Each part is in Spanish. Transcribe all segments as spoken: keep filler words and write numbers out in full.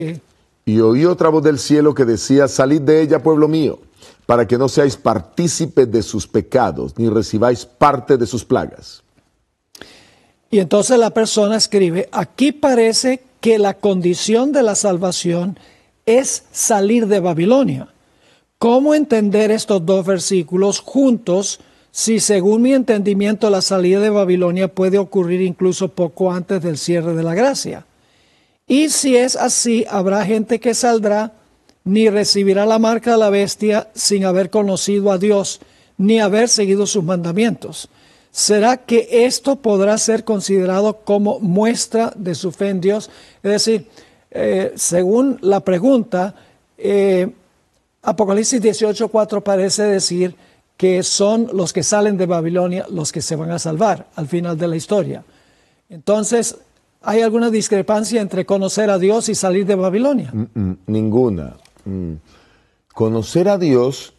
Y oí otra voz del cielo que decía: salid de ella, pueblo mío, para que no seáis partícipes de sus pecados, ni recibáis parte de sus plagas. Y entonces la persona escribe, aquí parece que la condición de la salvación es salir de Babilonia. ¿Cómo entender estos dos versículos juntos si según mi entendimiento la salida de Babilonia puede ocurrir incluso poco antes del cierre de la gracia? Y si es así, habrá gente que saldrá, ni recibirá la marca de la bestia sin haber conocido a Dios, ni haber seguido sus mandamientos. ¿Será que esto podrá ser considerado como muestra de su fe en Dios? Es decir, eh, según la pregunta, eh, Apocalipsis dieciocho cuatro parece decir que son los que salen de Babilonia los que se van a salvar al final de la historia. Entonces, ¿hay alguna discrepancia entre conocer a Dios y salir de Babilonia? Mm, mm, ninguna. Mm. Conocer a Dios,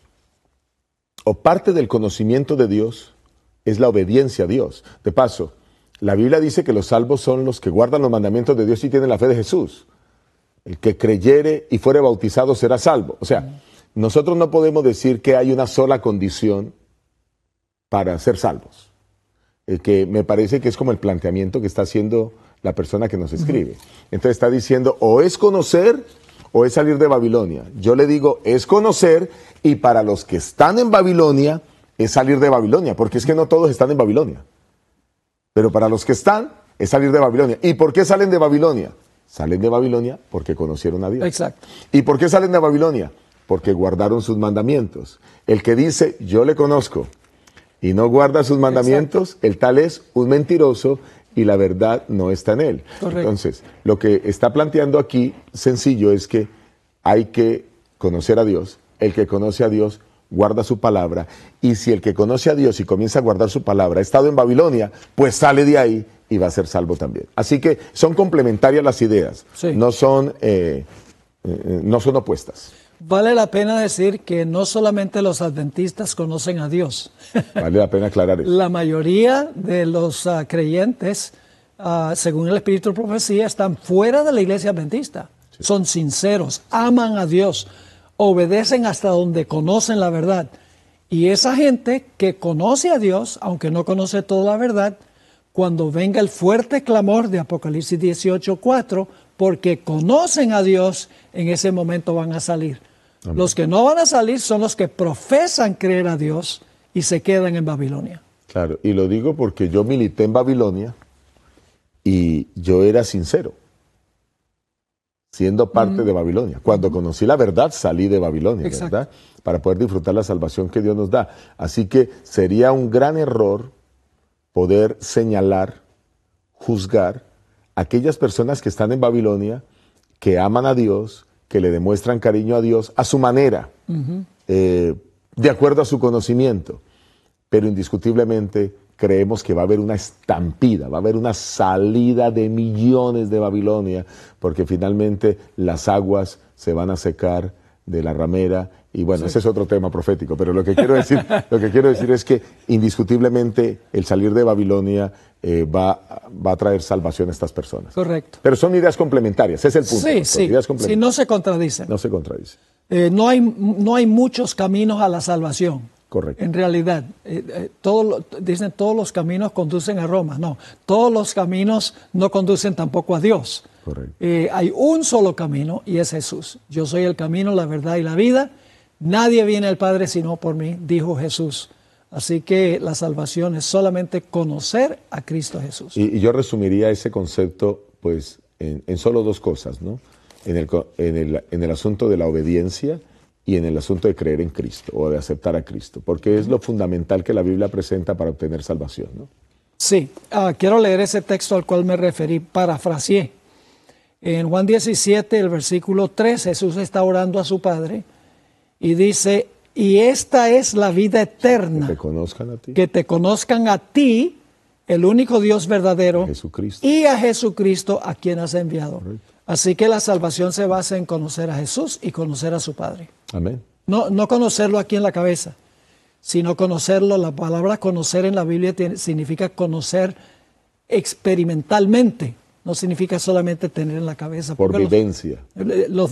o parte del conocimiento de Dios, es la obediencia a Dios. De paso, la Biblia dice que los salvos son los que guardan los mandamientos de Dios y tienen la fe de Jesús. El que creyere y fuere bautizado será salvo. O sea, nosotros no podemos decir que hay una sola condición para ser salvos. El que me parece que es como el planteamiento que está haciendo la persona que nos escribe. Entonces está diciendo, o es conocer o es salir de Babilonia. Yo le digo, es conocer, y para los que están en Babilonia, es salir de Babilonia, porque es que no todos están en Babilonia. Pero para los que están, es salir de Babilonia. ¿Y por qué salen de Babilonia? Salen de Babilonia porque conocieron a Dios. Exacto. ¿Y por qué salen de Babilonia? Porque guardaron sus mandamientos. El que dice, yo le conozco, y no guarda sus mandamientos, exacto, el tal es un mentiroso y la verdad no está en él. Correcto. Entonces, lo que está planteando aquí, sencillo, es que hay que conocer a Dios. El que conoce a Dios guarda su palabra, y si el que conoce a Dios y comienza a guardar su palabra ha estado en Babilonia, pues sale de ahí y va a ser salvo también. Así que son complementarias las ideas, sí. no, son, eh, eh, no son opuestas. Vale la pena decir que no solamente los adventistas conocen a Dios. Vale la pena aclarar eso. La mayoría de los uh, creyentes, uh, según el Espíritu de Profecía, están fuera de la iglesia adventista. Sí. Son sinceros, aman a Dios, obedecen hasta donde conocen la verdad. Y esa gente que conoce a Dios, aunque no conoce toda la verdad, cuando venga el fuerte clamor de Apocalipsis dieciocho cuatro, porque conocen a Dios, en ese momento van a salir. Amén. Los que no van a salir son los que profesan creer a Dios y se quedan en Babilonia. Claro, y lo digo porque yo milité en Babilonia y yo era sincero, siendo parte mm. de Babilonia. Cuando conocí la verdad, salí de Babilonia, exacto, ¿verdad? Para poder disfrutar la salvación que Dios nos da. Así que sería un gran error poder señalar, juzgar a aquellas personas que están en Babilonia, que aman a Dios, que le demuestran cariño a Dios a su manera, uh-huh. eh, de acuerdo a su conocimiento. Pero indiscutiblemente creemos que va a haber una estampida, va a haber una salida de millones de Babilonia, porque finalmente las aguas se van a secar de la ramera. Y bueno, sí. ese es otro tema profético, pero lo que quiero decir, lo que quiero decir es que indiscutiblemente el salir de Babilonia eh, va, va a traer salvación a estas personas. Correcto. Pero son ideas complementarias, ese es el punto. Sí, sí, ideas sí, no se contradicen. No se contradicen. Eh, no hay, no hay muchos caminos a la salvación. Correcto. En realidad, eh, eh, todo lo, dicen todos los caminos conducen a Roma. No, todos los caminos no conducen tampoco a Dios. Correcto. Eh, hay un solo camino y es Jesús. Yo soy el camino, la verdad y la vida. Nadie viene al Padre sino por mí, dijo Jesús. Así que la salvación es solamente conocer a Cristo Jesús. Y, y yo resumiría ese concepto pues en, en solo dos cosas, ¿no? En el, en, el, en el asunto de la obediencia y en el asunto de creer en Cristo o de aceptar a Cristo, porque es lo fundamental que la Biblia presenta para obtener salvación, ¿no? Sí, uh, quiero leer ese texto al cual me referí, parafraseé. En Juan diecisiete, el versículo tres, Jesús está orando a su Padre y dice, y esta es la vida eterna, que te conozcan a ti, que te conozcan a ti, el único Dios verdadero, Jesucristo, y a Jesucristo a quien has enviado. Correcto. Así que la salvación se basa en conocer a Jesús y conocer a su Padre. Amén. No, no conocerlo aquí en la cabeza, sino conocerlo. La palabra conocer en la Biblia tiene, significa conocer experimentalmente. no significa solamente tener en la cabeza. por porque los- vivencia. Los